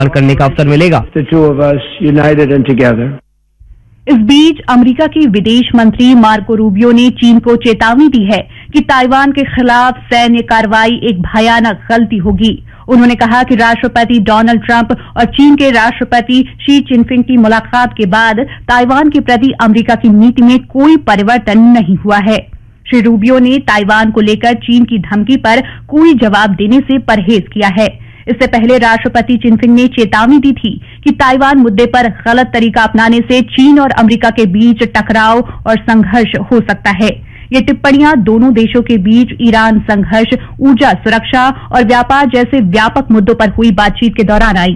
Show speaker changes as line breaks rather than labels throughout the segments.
करने का अवसर मिलेगा।
The two of us united and together.
इस बीच अमेरिका के विदेश मंत्री मार्को रूबियो ने चीन को चेतावनी दी है कि ताइवान के खिलाफ सैन्य कार्रवाई एक भयानक गलती होगी। उन्होंने कहा कि राष्ट्रपति डोनाल्ड ट्रंप और चीन के राष्ट्रपति शी जिनपिंग की मुलाकात के बाद ताइवान के प्रति अमेरिका की नीति में कोई परिवर्तन नहीं हुआ है। श्री रूबियो ने ताइवान को लेकर चीन की धमकी पर कोई जवाब देने से परहेज किया है। इससे पहले राष्ट्रपति जिनपिंग ने चेतावनी दी थी कि ताइवान मुद्दे पर गलत तरीका अपनाने से चीन और अमेरिका के बीच टकराव और संघर्ष हो सकता है। ये टिप्पणियां दोनों देशों के बीच ईरान संघर्ष, ऊर्जा सुरक्षा और व्यापार जैसे व्यापक मुद्दों पर हुई बातचीत के दौरान आई।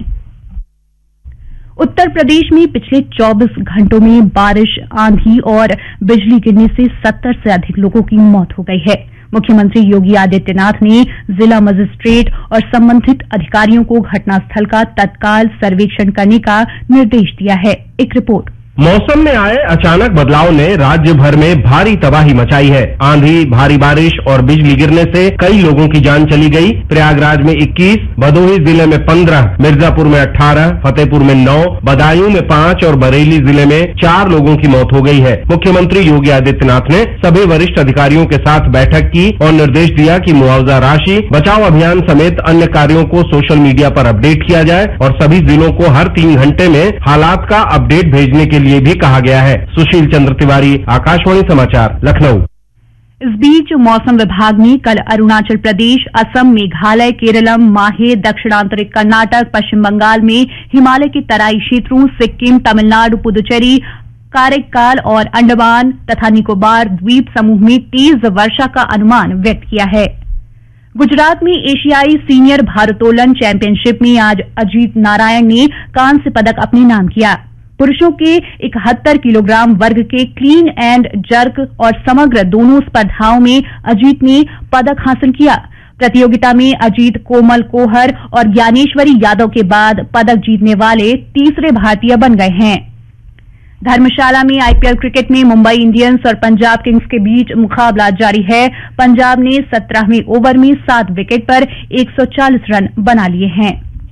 उत्तर प्रदेश में पिछले 24 घंटों में बारिश, आंधी और बिजली गिरने से 70 से अधिक लोगों की मौत हो गई है। मुख्यमंत्री योगी आदित्यनाथ ने जिला मजिस्ट्रेट और संबंधित अधिकारियों को घटनास्थल का तत्काल सर्वेक्षण करने का निर्देश दिया है। एक रिपोर्ट।
मौसम में आए अचानक बदलाव ने राज्य भर में भारी तबाही मचाई है। आंधी, भारी बारिश और बिजली गिरने से कई लोगों की जान चली गई। प्रयागराज में 21, भदोही जिले में 15, मिर्जापुर में 18, फतेहपुर में 9, बदायूं में 5 और बरेली जिले में 4 लोगों की मौत हो गई है। मुख्यमंत्री योगी आदित्यनाथ ने सभी वरिष्ठ अधिकारियों के साथ बैठक की और निर्देश दिया कि मुआवजा राशि, बचाव अभियान समेत अन्य कार्यों को सोशल मीडिया पर अपडेट किया जाए और सभी जिलों को हर 3 घंटे में हालात का अपडेट भेजने के लिए भी कहा गया है। सुशील चंद्र तिवारी, आकाशवाणी समाचार, लखनऊ।
इस बीच मौसम विभाग ने कल अरुणाचल प्रदेश, असम, मेघालय, केरलम, माहे, दक्षिणांतरिक कर्नाटक, पश्चिम बंगाल में हिमालय के तराई क्षेत्रों, सिक्किम, तमिलनाडु, पुदुचेरी, कारेकाल और अंडमान तथा निकोबार द्वीप समूह में तेज वर्षा का अनुमान व्यक्त किया है। गुजरात में एशियाई सीनियर भारोत्तोलन चैंपियनशिप में आज अजीत नारायण ने कांस्य पदक अपने नाम किया। पुरुषों के 71 किलोग्राम वर्ग के क्लीन एंड जर्क और समग्र दोनों स्पर्धाओं में अजीत ने पदक हासिल किया। प्रतियोगिता में अजीत कोमल कोहर और ज्ञानेश्वरी यादव के बाद पदक जीतने वाले तीसरे भारतीय बन गए हैं। धर्मशाला में आईपीएल क्रिकेट में मुंबई इंडियंस और पंजाब किंग्स के बीच मुकाबला जारी है। पंजाब ने 17वें ओवर में 7 विकेट पर 140 रन बना लिए हैं।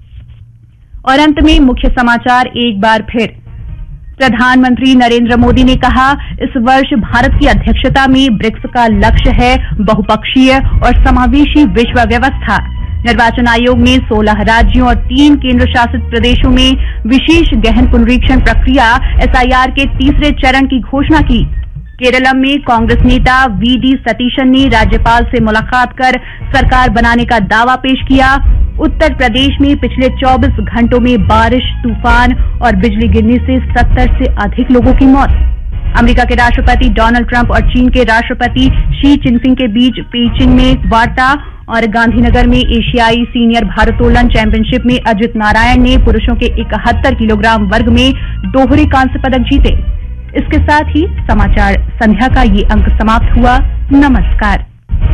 और अंत में मुख्य समाचार एक बार फिर। प्रधानमंत्री नरेंद्र मोदी ने कहा, इस वर्ष भारत की अध्यक्षता में ब्रिक्स का लक्ष्य है बहुपक्षीय और समावेशी विश्व व्यवस्था। निर्वाचन आयोग ने 16 राज्यों और 3 केंद्र शासित प्रदेशों में विशेष गहन पुनरीक्षण प्रक्रिया एसआईआर के तीसरे चरण की घोषणा की। केरलम में कांग्रेस नेता वीडी सतीशन ने राज्यपाल से मुलाकात कर सरकार बनाने का दावा पेश किया। उत्तर प्रदेश में पिछले 24 घंटों में बारिश, तूफान और बिजली गिरने से 70 से अधिक लोगों की मौत। अमेरिका के राष्ट्रपति डोनाल्ड ट्रंप और चीन के राष्ट्रपति शी जिनपिंग के बीच पेइचिंग में वार्ता। और गांधीनगर में एशियाई सीनियर भारोत्तोलन चैंपियनशिप में अजित नारायण ने पुरुषों के 71 किलोग्राम वर्ग में दोहरे कांस्य पदक जीते। इसके साथ ही समाचार संध्या का ये अंक समाप्त हुआ। नमस्कार।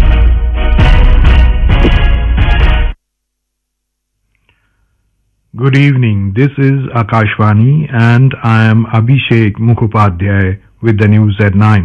Good evening. This is Akashvani and I am Abhishek Mukhopadhyay with the news at 9.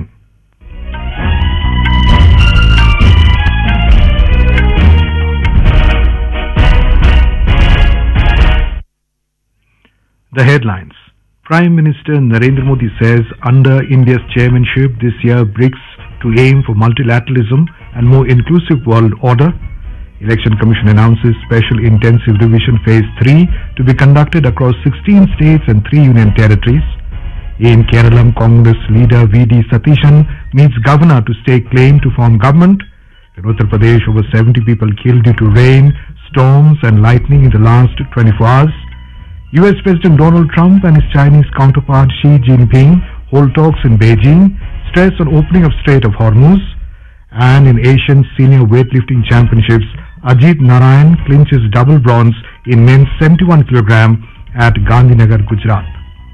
The headlines. Prime Minister Narendra Modi says under India's chairmanship this year, BRICS to aim for multilateralism and more inclusive world order. Election Commission announces Special Intensive Revision Phase 3 to be conducted across 16 states and 3 union territories. In Kerala, Congress leader V.D. Satishan meets governor to stake claim to form government. In Uttar Pradesh, over 70 people killed due to rain, storms and lightning in the last 24 hours. US President Donald Trump and his Chinese counterpart Xi Jinping hold talks in Beijing, stress on opening of Strait of Hormuz. And in Asian Senior Weightlifting Championships, Ajit Narayan clinches double bronze in men's 71 kg at Gandhinagar, Gujarat.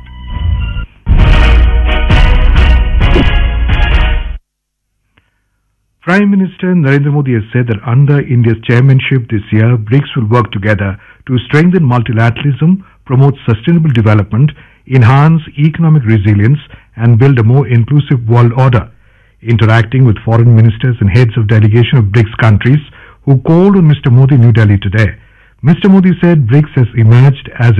Prime Minister Narendra Modi has said that under India's chairmanship this year, BRICS will work together to strengthen multilateralism, promote sustainable development, enhance economic resilience and build a more inclusive world order. Interacting with foreign ministers and heads of delegation of BRICS countries who called on Mr. Modi in New Delhi today, Mr. Modi said BRICS has emerged as